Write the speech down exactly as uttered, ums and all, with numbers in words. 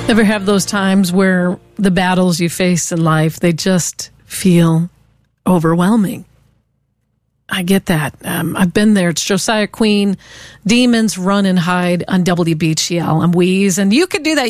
Ever have those times where the battles you face in life, they just feel overwhelming? I get that. Um, I've been there. It's Josiah Queen, Demons Run and Hide on W B G L. I'm Wheeze, and you could do that.